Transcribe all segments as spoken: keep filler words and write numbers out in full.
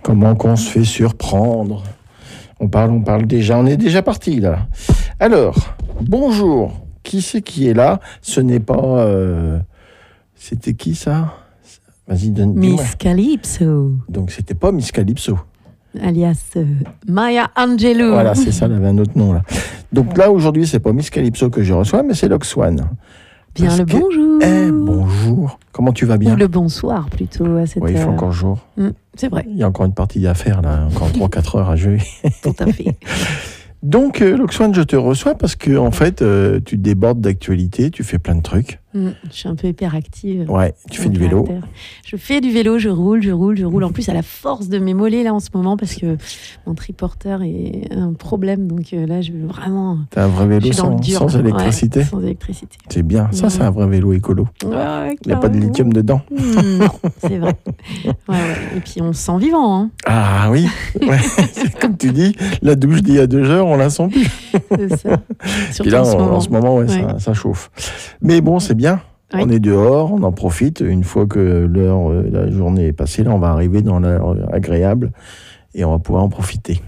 Comment qu'on se fait surprendre. On parle, on parle déjà, on est déjà parti là. Alors, bonjour. Qui c'est qui est là? Ce n'est pas... Euh... C'était qui ça? Vas-y, donne, dis-moi. Miss Calypso. Donc c'était pas Miss Calypso. Alias euh, Maya Angelou. Voilà, c'est ça, elle avait un autre nom là. Donc là, aujourd'hui, c'est pas Miss Calypso que je reçois, mais c'est Loxwan. Bien Parce le que... bonjour. Eh, bonjour. Comment tu vas bien? Ou le bonsoir plutôt à cette Oui, il fait heure. encore jour. Mmh, c'est vrai. Il y a encore une partie à faire là, encore trois quatre heures à jouer. Tout à fait. Donc, euh, Loxwan, je te reçois parce que en fait, euh, tu débordes d'actualité, tu fais plein de trucs. Mmh, je suis un peu hyperactive. Ouais, tu fais du vélo. Je fais du vélo, je roule, je roule, je roule. En plus, à la force de mes mollets là en ce moment parce que mon triporteur est un problème. Donc euh, là, je veux vraiment. T'as un vrai vélo sans, sans électricité. Ouais, sans électricité. C'est bien. Ça, mmh. c'est un vrai vélo écolo. Ouais, il n'y a pas de lithium dedans. Mmh, non, c'est vrai. Ouais, ouais. Et puis on se sent vivant. Hein. Ah oui. Ouais. C'est comme tu dis, la douche d'il y a deux heures, on la sent plus. C'est ça. Surtout là, en ce moment, en ce moment ouais, ouais. Ça, ça chauffe. Mais bon, c'est bien. Oui. On est dehors, on en profite. Une fois que l'heure, euh, la journée est passée, là, on va arriver dans l'heure agréable et on va pouvoir en profiter.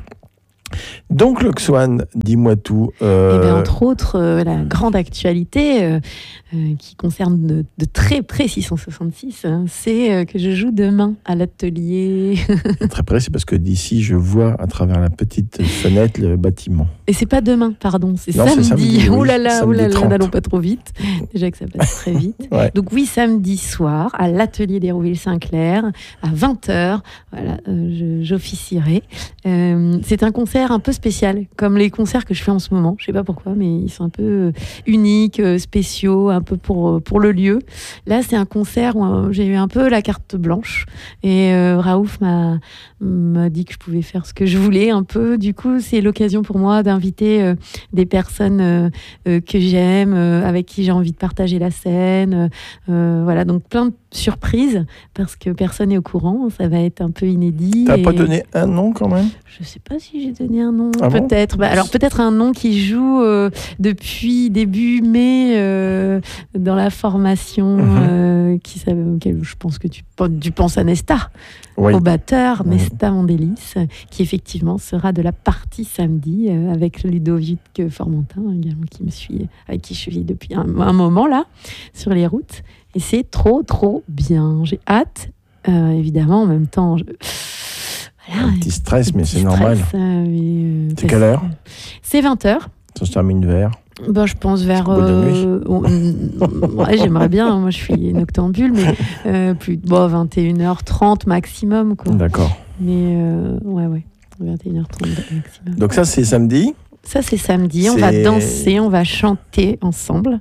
Donc, Loxwan, dis-moi tout. Euh... Eh bien, entre autres, euh, la grande actualité euh, euh, qui concerne de, de très près six cent soixante-six, hein, c'est euh, que je joue demain à l'atelier. Très près, c'est parce que d'ici, je vois à travers la petite fenêtre le bâtiment. Et c'est pas demain, pardon, c'est non, samedi. C'est samedi. Oh oui, là là, oh là là, n'allons pas trop vite. vite. Déjà que ça passe très vite. Ouais. Donc oui, samedi soir, à l'atelier d'Hérouville-Saint-Clair, à vingt heures, voilà, euh, j'officierai. Euh, c'est un concert un peu spécial, comme les concerts que je fais en ce moment. Je sais pas pourquoi, mais ils sont un peu uniques, spéciaux, un peu pour, pour le lieu. Là, c'est un concert où j'ai eu un peu la carte blanche. Et euh, Raouf m'a, m'a dit que je pouvais faire ce que je voulais un peu. Du coup, c'est l'occasion pour moi d'inviter euh, des personnes euh, euh, que j'aime, euh, avec qui j'ai envie de partager la scène. Euh, voilà, donc plein de surprises, parce que personne n'est au courant. Ça va être un peu inédit. T'as et... pas donné un nom quand même? Je sais pas si j'ai donné un nom. Ah peut-être. Bon bah, alors peut-être un nom qui joue euh, depuis début mai euh, dans la formation mm-hmm. euh, qui auquel je pense que tu, tu penses à Nesta, oui. Au batteur mm-hmm. Nesta Mandélis, qui effectivement sera de la partie samedi euh, avec Ludovic Formentin également qui me suit, avec qui je suis depuis un, un moment là sur les routes. Et c'est trop trop bien. J'ai hâte. Euh, évidemment, en même temps. Je... Voilà, un petit stress, mais c'est stress, normal. Euh, mais, euh, c'est quelle heure? C'est vingt heures. Ça se termine vers ben, je pense vers... Euh, on, ouais, j'aimerais bien, moi je suis noctambule, mais euh, plus, bon, vingt et une heures trente maximum. Quoi. D'accord. Mais euh, ouais, ouais, vingt et une heures trente maximum. Donc ça, c'est samedi? Ça, c'est samedi. C'est... On va danser, on va chanter ensemble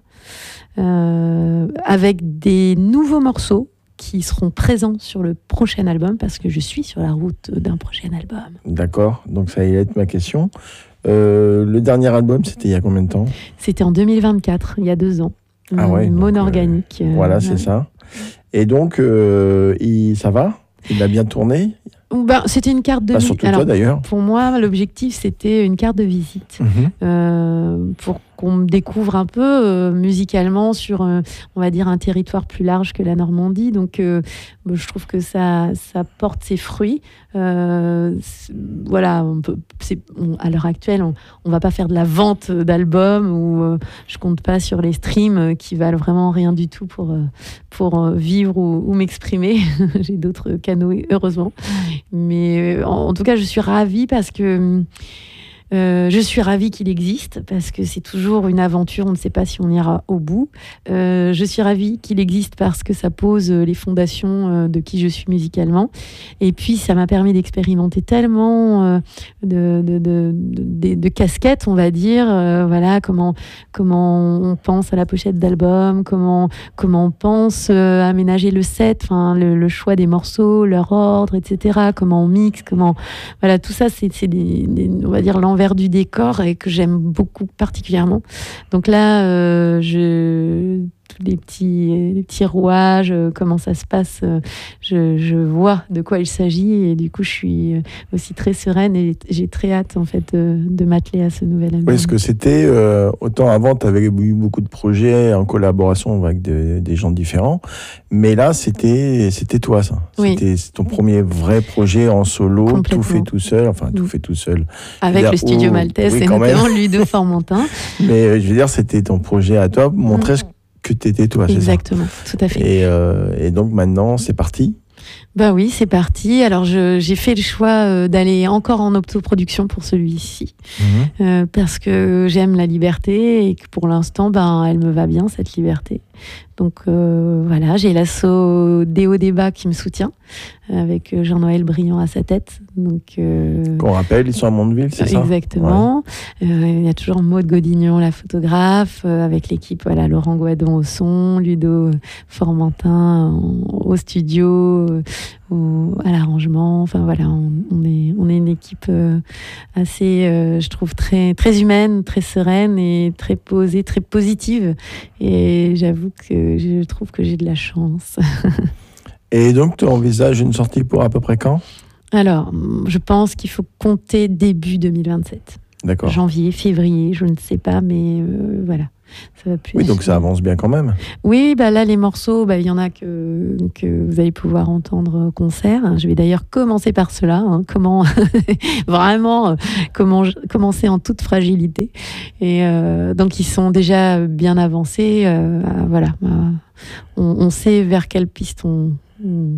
euh, avec des nouveaux morceaux qui seront présents sur le prochain album, parce que je suis sur la route d'un prochain album. D'accord, donc ça allait être ma question. Euh, le dernier album, c'était il y a combien de temps? C'était en deux mille vingt-quatre, il y a deux ans. Ah ouais, Monorganique. Euh, voilà, c'est ouais. ça. Et donc, euh, il, ça va? Il a bien tourné? Ben, c'était une carte de visite. Surtout toi d'ailleurs. Pour moi, l'objectif, c'était une carte de visite. Mmh. Euh, pour qu'on me découvre un peu euh, musicalement sur, euh, on va dire, un territoire plus large que la Normandie. Donc, euh, je trouve que ça, ça porte ses fruits. Euh, voilà, on peut, c'est, on, à l'heure actuelle, on ne va pas faire de la vente d'albums ou euh, je compte pas sur les streams qui valent vraiment rien du tout pour, euh, pour vivre ou, ou m'exprimer. J'ai d'autres canaux, heureusement. Mais euh, en, en tout cas, je suis ravie parce que Euh, je suis ravie qu'il existe, parce que c'est toujours une aventure, on ne sait pas si on ira au bout. Euh, je suis ravie qu'il existe parce que ça pose les fondations de qui je suis musicalement. Et puis, ça m'a permis d'expérimenter tellement de, de, de, de, de casquettes, on va dire. Euh, voilà, comment, comment on pense à la pochette d'album, comment, comment on pense euh, aménager le set, enfin, le, le choix des morceaux, leur ordre, et cetera. Comment on mixe, comment... Voilà, tout ça, c'est, c'est des, des, on va dire l'envers du décor et que j'aime beaucoup particulièrement. Donc là, euh, je tous les petits, les petits rouages, euh, comment ça se passe, euh, je, je vois de quoi il s'agit et du coup je suis aussi très sereine et j'ai très hâte en fait de, de m'atteler à ce nouvel album. Oui, parce que c'était, euh, autant avant tu avais eu beaucoup de projets en collaboration avec de, des gens différents, mais là c'était, c'était toi ça, oui. C'était ton premier vrai projet en solo, tout fait tout seul, enfin tout mmh. fait tout seul. Avec dire, le studio oh, Maltese oui, et notamment Ludo Formentin. Mais euh, je veux dire c'était ton projet à toi, montrer mmh. que tu étais toi, c'est ça ? Exactement, tout à fait. Et, euh, et donc maintenant, c'est parti ? Ben oui, c'est parti. Alors je, j'ai fait le choix euh, d'aller encore en autoproduction pour celui-ci, mmh. euh, parce que j'aime la liberté et que pour l'instant, ben, elle me va bien, cette liberté. Donc euh, voilà, j'ai l'asso Déo Débat qui me soutient, avec Jean-Noël Briand à sa tête. Donc, euh, qu'on rappelle, ils sont à Mondeville, c'est ça ? Exactement. Ouais. Euh, il y a toujours Maud Godignon, la photographe, euh, avec l'équipe, voilà, Laurent Guadon au son, Ludo Formentin au studio, euh, au, à l'arrangement. Enfin voilà, on, on, est, on est une équipe euh, assez, euh, je trouve, très, très humaine, très sereine et très posée, très positive. Et j'avoue que je trouve que j'ai de la chance. Et donc, tu envisages une sortie pour à peu près quand ? Alors, je pense qu'il faut compter début deux mille vingt-sept. D'accord. Janvier, février, je ne sais pas, mais euh, voilà. Ça va plus. Oui, donc ça avance bien quand même. Oui, bah là, les morceaux, bah, il y en a que, que vous allez pouvoir entendre au concert. Je vais d'ailleurs commencer par cela. Hein, comment vraiment comment commencer en toute fragilité. Et euh, donc, ils sont déjà bien avancés. Euh, voilà. Euh, on, on sait vers quelle piste on... on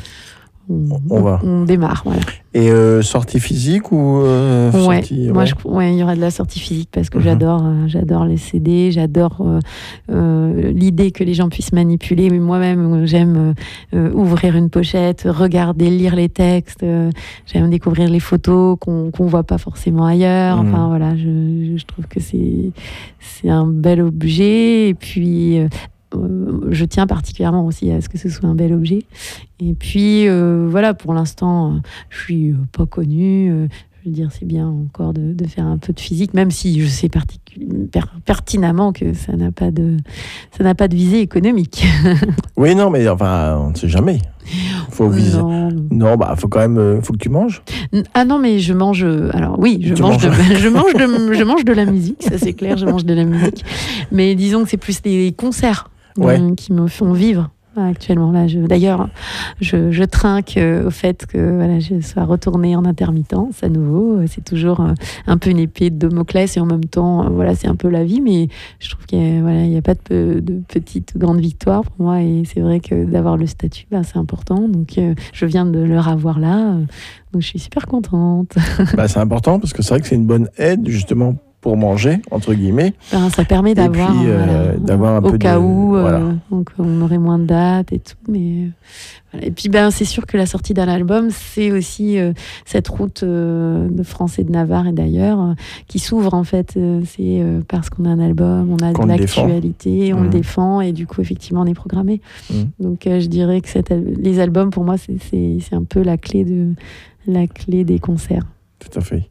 On, on, va. on démarre, voilà. Et euh, sortie physique ou euh, ouais, sortie, moi, ouais. Je, ouais, il y aura de la sortie physique parce que mmh. j'adore, euh, j'adore les C D, j'adore euh, euh, l'idée que les gens puissent manipuler. Mais moi-même, j'aime euh, ouvrir une pochette, regarder, lire les textes. Euh, j'aime découvrir les photos qu'on qu'on voit pas forcément ailleurs. Mmh. Enfin voilà, je, je trouve que c'est c'est un bel objet. Et puis euh, Euh, je tiens particulièrement aussi à ce que ce soit un bel objet. Et puis, euh, voilà, pour l'instant, euh, je suis euh, pas connue. Euh, je veux dire, c'est bien encore de, de faire un peu de physique, même si je sais particul- per- pertinemment que ça n'a pas de, ça n'a pas de visée économique. Oui, non, mais enfin, on ne sait jamais. Faut viser. Non, non bah, faut quand même, euh, faut que tu manges. Ah non, mais je mange. Alors oui, je mange, de, je mange de, je mange de la musique, ça c'est clair, je mange de la musique. Mais disons que c'est plus des concerts. Ouais. Euh, qui me font vivre actuellement. Là, je, d'ailleurs, je, je trinque euh, au fait que voilà, je sois retournée en intermittence à nouveau. C'est toujours euh, un peu une épée de Damoclès et en même temps, euh, voilà, c'est un peu la vie. Mais je trouve qu'il n'y a, voilà, il y a pas de, de petite grande victoire pour moi. Et c'est vrai que d'avoir le statut, bah, c'est important. Donc, euh, je viens de le revoir là. Euh, donc, je suis super contente. Bah, c'est important parce que c'est vrai que c'est une bonne aide, justement, pour manger, entre guillemets. Ben, ça permet d'avoir, puis, euh, voilà, d'avoir un au peu cas de, où, voilà. euh, donc on aurait moins de dates et tout. Mais, voilà. Et puis ben, c'est sûr que la sortie d'un album, c'est aussi euh, cette route euh, de France et de Navarre et d'ailleurs, euh, qui s'ouvre en fait. Euh, c'est euh, parce qu'on a un album, on a qu'on de l'actualité, on mmh. le défend et du coup, effectivement, on est programmé. Mmh. Donc euh, je dirais que cette, les albums, pour moi, c'est, c'est, c'est un peu la clé, de, la clé des concerts. Tout à fait.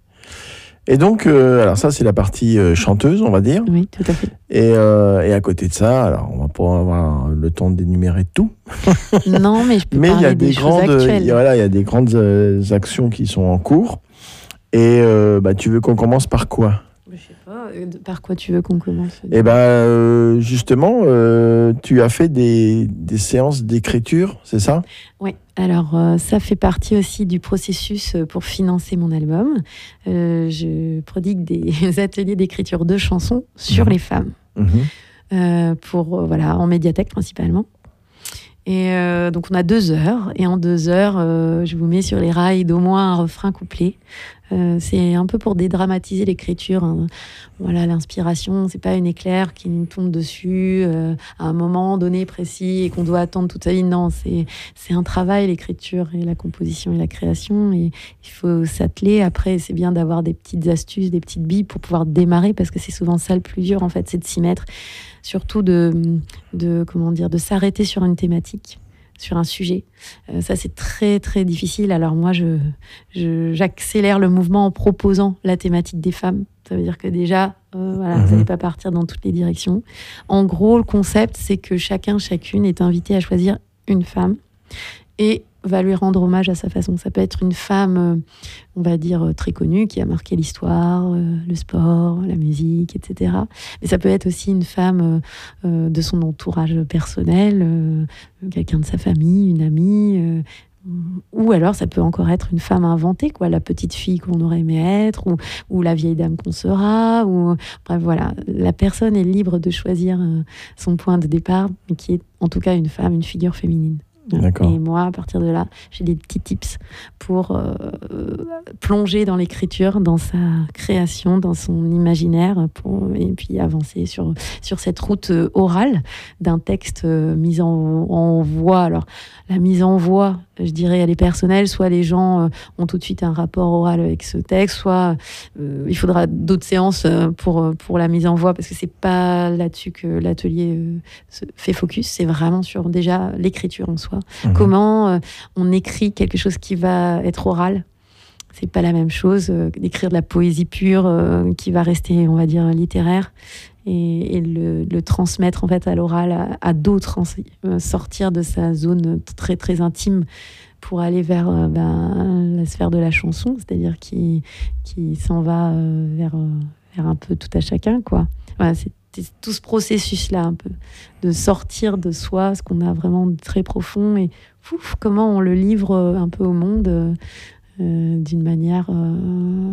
Et donc, euh, alors ça, c'est la partie euh, chanteuse, on va dire. Oui, tout à fait. Et, euh, et à côté de ça, alors on va pas avoir le temps d'énumérer tout. Non, mais je peux mais parler il y a des, des grandes, choses actuelles. Il y a, voilà, il y a des grandes euh, actions qui sont en cours. Et euh, bah, tu veux qu'on commence par quoi ? Je sais pas, par quoi tu veux qu'on commence ? Eh ben, euh, justement, euh, tu as fait des, des séances d'écriture, c'est ça ? Oui, alors euh, ça fait partie aussi du processus pour financer mon album. Euh, je prodigue des ateliers d'écriture de chansons sur mmh. les femmes, mmh. euh, pour, euh, voilà, en médiathèque principalement. Et euh, donc on a deux heures, et en deux heures, euh, je vous mets sur les rails d'au moins un refrain couplé. Euh, c'est un peu pour dédramatiser l'écriture. Hein. Voilà, l'inspiration, c'est pas une éclair qui nous tombe dessus euh, à un moment donné précis et qu'on doit attendre toute sa vie. Non, c'est c'est un travail, l'écriture et la composition et la création. Et il faut s'atteler. Après, c'est bien d'avoir des petites astuces, des petites billes pour pouvoir démarrer, parce que c'est souvent ça le plus dur en fait, c'est de s'y mettre. Surtout de de comment dire, de s'arrêter sur une thématique, sur un sujet. Euh, ça, c'est très, très difficile. Alors moi, je, je, j'accélère le mouvement en proposant la thématique des femmes. Ça veut dire que déjà, euh, voilà, Mmh. vous n'allez pas partir dans toutes les directions. En gros, le concept, c'est que chacun, chacune est invité à choisir une femme et va lui rendre hommage à sa façon. Ça peut être une femme, euh, on va dire, euh, très connue, qui a marqué l'histoire, euh, le sport, la musique, et cetera. Mais ça peut être aussi une femme euh, euh, de son entourage personnel, euh, quelqu'un de sa famille, une amie... Euh, ou alors ça peut encore être une femme inventée, quoi, la petite fille qu'on aurait aimé être, ou, ou la vieille dame qu'on sera, ou bref, voilà, la personne est libre de choisir euh, son point de départ, mais qui est en tout cas une femme, une figure féminine. D'accord. Et moi, à partir de là, j'ai des petits tips pour euh, plonger dans l'écriture, dans sa création, dans son imaginaire, pour, et puis avancer sur, sur cette route orale d'un texte mis en, en voix. Alors, la mise en voix, je dirais, elle est personnelle. Soit les gens euh, ont tout de suite un rapport oral avec ce texte, soit euh, il faudra d'autres séances pour, pour la mise en voix, parce que c'est pas là-dessus que l'atelier euh, se fait focus. C'est vraiment sur déjà l'écriture en soi. Mmh. Comment euh, on écrit quelque chose qui va être oral. C'est pas la même chose euh, d'écrire de la poésie pure euh, qui va rester, on va dire, littéraire. Et, et le, le transmettre en fait à l'oral à, à d'autres, euh, sortir de sa zone très très intime pour aller vers euh, ben, la sphère de la chanson, c'est-à-dire qui, qui s'en va euh, vers, euh, vers un peu tout à chacun, quoi. Voilà, c'est, c'est tout ce processus-là, un peu, de sortir de soi, ce qu'on a vraiment de très profond, et pouf, comment on le livre un peu au monde euh, euh, d'une manière... Euh,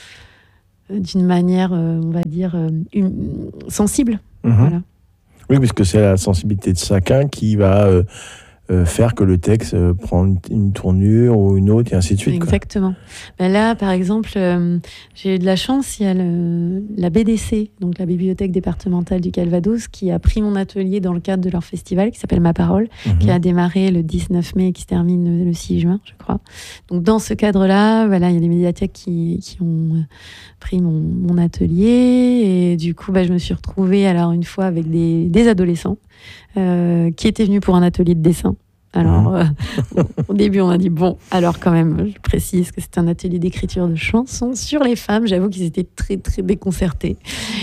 d'une manière, euh, on va dire, euh, une, sensible. Mmh. Voilà. Oui, parce que c'est la sensibilité de chacun qui va euh, euh, faire que le texte euh, prend une, une tournure ou une autre, et ainsi de suite. Exactement. Ben là, par exemple, euh, j'ai eu de la chance, il y a le, la B D C, donc la Bibliothèque départementale du Calvados, qui a pris mon atelier dans le cadre de leur festival, qui s'appelle Ma Parole, mmh. qui a démarré le dix-neuf mai et qui se termine le six juin, je crois. Donc dans ce cadre-là, voilà, il y a des médiathèques qui, qui ont pris mon, mon atelier, et du coup, bah, je me suis retrouvée alors une fois avec des, des adolescents euh, qui étaient venus pour un atelier de dessin. Alors, euh, au début, on a dit, bon, alors quand même, je précise que c'est un atelier d'écriture de chansons sur les femmes. J'avoue qu'ils étaient très, très déconcertés.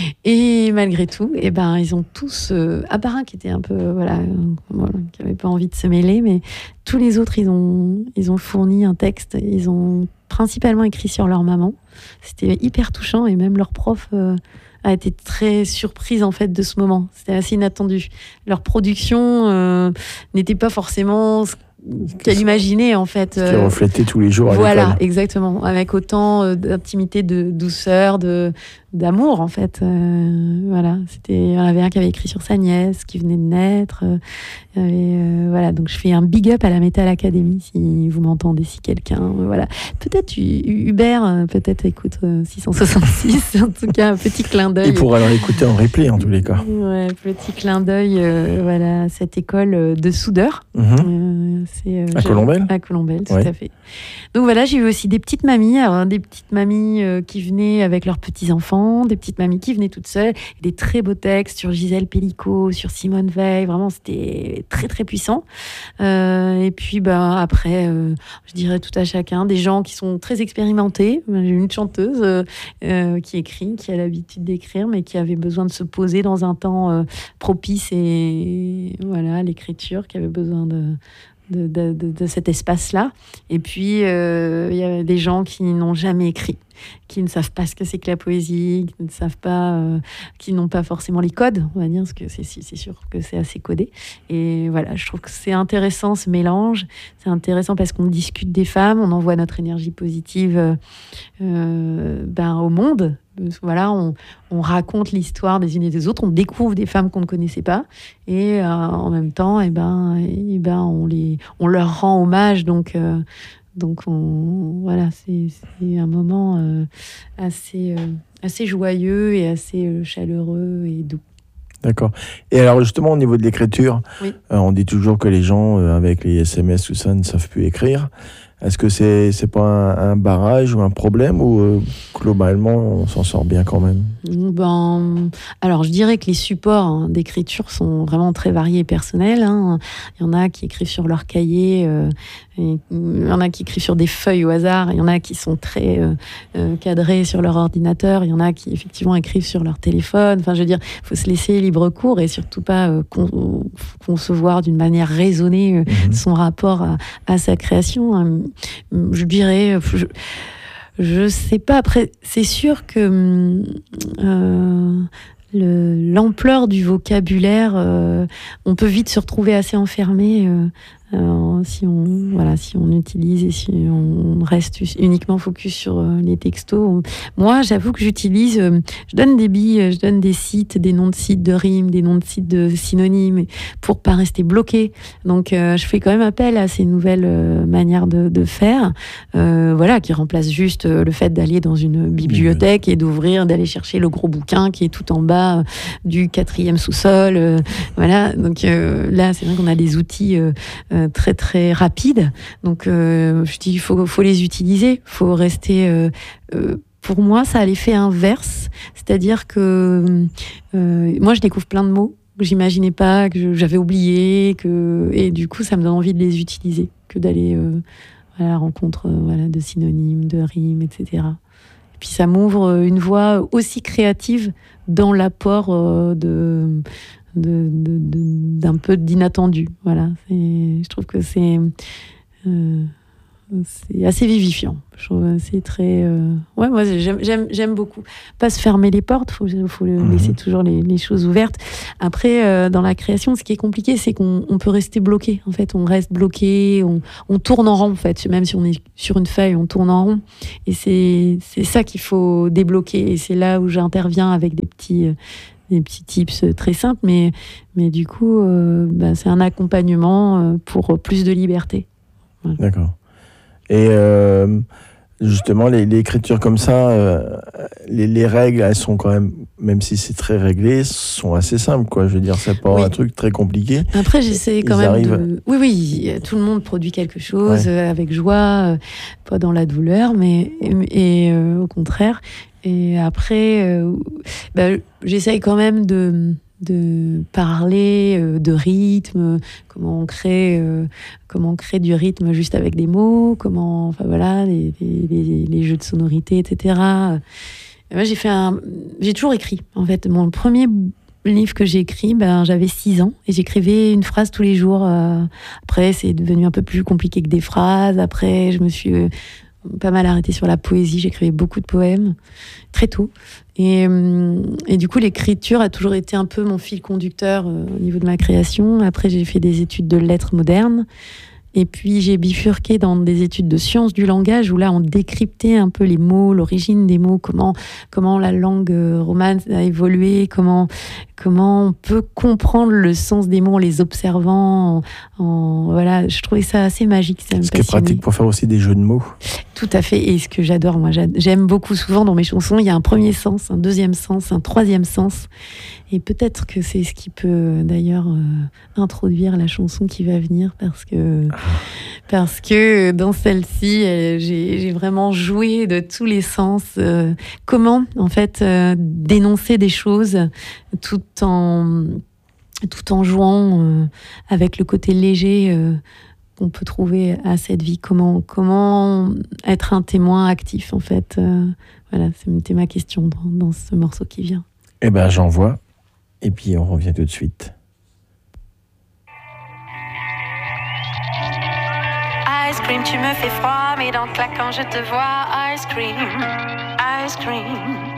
Et malgré tout, eh ben, ils ont tous, euh, à part un qui était un peu, euh, voilà, euh, voilà, qui n'avait pas envie de se mêler, mais tous les autres, ils ont, ils ont fourni un texte. Ils ont principalement écrit sur leur maman. C'était hyper touchant, et même leur prof... Euh, a été très surprise en fait de ce moment. C'était assez inattendu. Leur production euh, n'était pas forcément ce qu'elle imaginait en fait. Ce qui reflétait tous les jours à voilà, l'école. Exactement. Avec autant euh, d'intimité, de douceur, de d'amour en fait. Euh, voilà, c'était. Il y en avait un qui avait écrit sur sa nièce qui venait de naître. Euh, il y avait, euh, voilà, donc je fais un big up à la Metal Academy si vous m'entendez, si quelqu'un. Euh, voilà, peut-être Hubert, euh, peut-être écoute euh, six cent soixante-six. En tout cas, un petit clin d'œil. Il pourra l'écouter en replay en tous les cas. Ouais, petit clin d'œil. Euh, voilà, cette école de soudeurs. Mm-hmm. Euh, c'est, euh, à Colombelle. À Colombelle, tout ouais. à fait. Donc voilà, j'ai eu aussi des petites mamies, alors, des petites mamies euh, qui venaient avec leurs petits enfants, des petites mamies qui venaient toutes seules, des très beaux textes sur Gisèle Pellicot, sur Simone Veil, vraiment c'était très très puissant. Euh, et puis bah, après, euh, je dirais tout à chacun, des gens qui sont très expérimentés. J'ai une chanteuse euh, euh, qui écrit, qui a l'habitude d'écrire, mais qui avait besoin de se poser dans un temps euh, propice et voilà, l'écriture, qui avait besoin de De, de, de, de cet espace-là. Et puis, euh, il y a des gens qui n'ont jamais écrit, qui ne savent pas ce que c'est que la poésie, qui ne savent pas, euh, qui n'ont pas forcément les codes, on va dire, parce que c'est, c'est sûr que c'est assez codé. Et voilà, je trouve que c'est intéressant ce mélange. C'est intéressant parce qu'on discute des femmes, on envoie notre énergie positive euh, ben, au monde. Voilà, on, on raconte l'histoire des unes et des autres, on découvre des femmes qu'on ne connaissait pas, et euh, en même temps, eh ben, eh ben, on, les, on leur rend hommage. Donc, euh, donc on, voilà, c'est, c'est un moment euh, assez, euh, assez joyeux et assez euh, chaleureux et doux. D'accord. Et alors justement, au niveau de l'écriture, oui. euh, on dit toujours que les gens, euh, avec les S M S, tout ça, ne savent plus écrire. Est-ce que c'est c'est pas un, un barrage ou un problème ou euh, globalement on s'en sort bien quand même? Ben, alors je dirais que les supports hein, d'écriture sont vraiment très variés et personnels. Hein. Il y en a qui écrivent sur leur cahier, euh, et, il y en a qui écrivent sur des feuilles au hasard, il y en a qui sont très euh, euh, cadrés sur leur ordinateur, il y en a qui effectivement écrivent sur leur téléphone. Enfin, je veux dire, il faut se laisser libre cours et surtout pas euh, con- concevoir d'une manière raisonnée euh, mmh. son rapport à, à sa création. Je dirais, je, je sais pas. Après, c'est sûr que euh, le, l'ampleur du vocabulaire, euh, on peut vite se retrouver assez enfermé euh, euh, si on voilà, si on utilise et si on reste uniquement focus sur euh, les textos. On... Moi, j'avoue que j'utilise, euh, je donne des billes, je donne des sites, des noms de sites de rimes, des noms de sites de synonymes pour pas rester bloqué. Donc, euh, je fais quand même appel à ces nouvelles euh, manières de, de faire, euh, voilà, qui remplacent juste euh, le fait d'aller dans une bibliothèque et d'ouvrir, d'aller chercher le gros bouquin qui est tout en bas euh, du quatrième sous-sol. Euh, voilà. Donc euh, là, c'est vrai qu'on a des outils euh, euh, très très rapides. Donc, euh, je dis, il faut, faut les utiliser. Il faut rester... Euh, euh, pour moi, ça a l'effet inverse. C'est-à-dire que euh, moi, je découvre plein de mots que j'imaginais pas, que je, j'avais oublié. Que, et du coup, ça me donne envie de les utiliser que d'aller euh, à la rencontre euh, voilà, de synonymes, de rimes, et cetera. Et puis, ça m'ouvre une voie aussi créative dans l'apport euh, de... De, de, de, d'un peu d'inattendu. Voilà. C'est, je trouve que c'est, euh, c'est assez vivifiant. Je trouve c'est très... Euh... Ouais, moi, j'aime, j'aime, j'aime beaucoup. Pas se fermer les portes, il faut, faut mmh. laisser toujours les, les choses ouvertes. Après, euh, dans la création, ce qui est compliqué, c'est qu'on on peut rester bloqué. En fait, on reste bloqué, on, on tourne en rond, en fait. Même si on est sur une feuille, on tourne en rond. Et c'est, c'est ça qu'il faut débloquer. Et c'est là où j'interviens avec des petits... Euh, des petits tips très simples, mais, mais du coup, euh, bah, c'est un accompagnement pour plus de liberté. Voilà. D'accord. Et euh, justement, les, l'écriture comme ça, euh, les, les règles, elles sont quand même, même si c'est très réglé, sont assez simples, quoi. Je veux dire, c'est pas oui. un truc très compliqué. Après, j'essaie quand Ils même arrivent... de... Oui, oui, tout le monde produit quelque chose ouais. avec joie, euh, pas dans la douleur, mais et, et euh, au contraire. Et après, euh, bah, j'essaye quand même de, de parler euh, de rythme, comment on crée, euh, comment on crée du rythme juste avec des mots, comment, enfin voilà, les, les, les jeux de sonorité, et cetera. Et moi, j'ai fait un, j'ai toujours écrit. En fait, mon premier livre que j'ai écrit, ben, j'avais six ans et j'écrivais une phrase tous les jours. Euh, après, c'est devenu un peu plus compliqué que des phrases. Après, je me suis euh, pas mal arrêtée sur la poésie. J'écrivais beaucoup de poèmes très tôt. Et, et du coup, l'écriture a toujours été un peu mon fil conducteur euh, au niveau de ma création. Après, j'ai fait des études de lettres modernes. Et puis, j'ai bifurqué dans des études de sciences du langage où là, on décryptait un peu les mots, l'origine des mots, comment, comment la langue romane a évolué, comment, comment on peut comprendre le sens des mots en les observant. En, en, voilà, je trouvais ça assez magique. Ça ce qui est pratique pour faire aussi des jeux de mots. Tout à fait. Et ce que j'adore, moi, j'aime beaucoup souvent dans mes chansons, il y a un premier sens, un deuxième sens, un troisième sens. Et peut-être que c'est ce qui peut d'ailleurs euh, introduire la chanson qui va venir parce que, parce que dans celle-ci, euh, j'ai, j'ai vraiment joué de tous les sens. Euh, comment, en fait, euh, dénoncer des choses tout en, tout en jouant euh, avec le côté léger euh, qu'on peut trouver à cette vie. Comment, comment être un témoin actif, en fait. Euh, voilà, c'était ma question dans, dans ce morceau qui vient. Eh ben, j'en vois. Et puis on revient tout de suite. Ice cream, tu me fais froid, mais dans le claquant je te vois. Ice cream, ice cream.